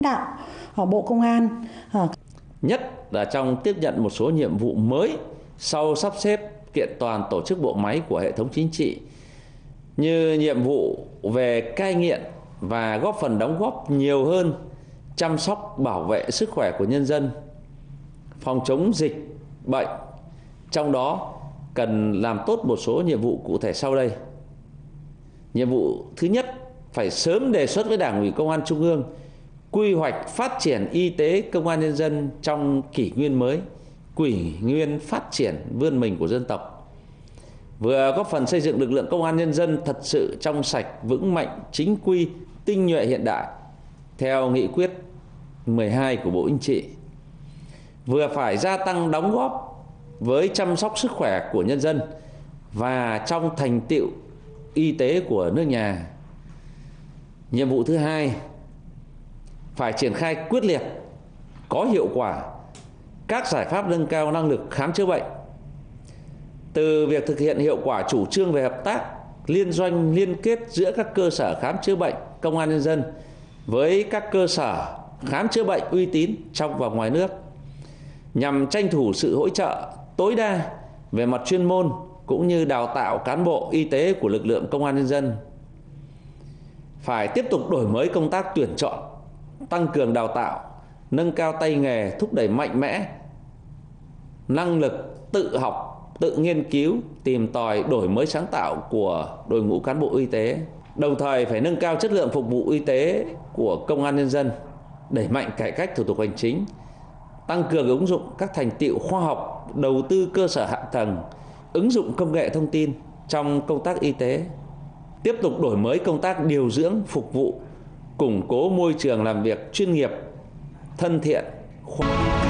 đạo ở Bộ Công an. Nhất là trong tiếp nhận một số nhiệm vụ mới sau sắp xếp kiện toàn tổ chức bộ máy của hệ thống chính trị, như nhiệm vụ về cai nghiện và góp phần đóng góp nhiều hơn chăm sóc bảo vệ sức khỏe của nhân dân, phòng chống dịch bệnh. Trong đó cần làm tốt một số nhiệm vụ cụ thể sau đây. Nhiệm vụ thứ nhất, phải sớm đề xuất với Đảng ủy Công an Trung ương quy hoạch phát triển y tế công an nhân dân trong kỷ nguyên mới, kỷ nguyên phát triển vươn mình của dân tộc, vừa góp phần xây dựng lực lượng công an nhân dân thật sự trong sạch, vững mạnh, chính quy, tinh nhuệ, hiện đại theo nghị quyết 12 của Bộ Chính trị, vừa phải gia tăng đóng góp với chăm sóc sức khỏe của nhân dân và trong thành tựu y tế của nước nhà. Nhiệm vụ thứ hai, phải triển khai quyết liệt, có hiệu quả các giải pháp nâng cao năng lực khám chữa bệnh, từ việc thực hiện hiệu quả chủ trương về hợp tác liên doanh liên kết giữa các cơ sở khám chữa bệnh công an nhân dân với các cơ sở khám chữa bệnh uy tín trong và ngoài nước, nhằm tranh thủ sự hỗ trợ tối đa về mặt chuyên môn cũng như đào tạo cán bộ y tế của lực lượng công an nhân dân. Phải tiếp tục đổi mới công tác tuyển chọn, tăng cường đào tạo, nâng cao tay nghề, thúc đẩy mạnh mẽ năng lực tự học, tự nghiên cứu, tìm tòi, đổi mới sáng tạo của đội ngũ cán bộ y tế. Đồng thời phải nâng cao chất lượng phục vụ y tế của công an nhân dân, đẩy mạnh cải cách thủ tục hành chính, tăng cường ứng dụng các thành tựu khoa học, đầu tư cơ sở hạ tầng, ứng dụng công nghệ thông tin trong công tác y tế, tiếp tục đổi mới công tác điều dưỡng phục vụ, củng cố môi trường làm việc chuyên nghiệp, thân thiện, khoa học.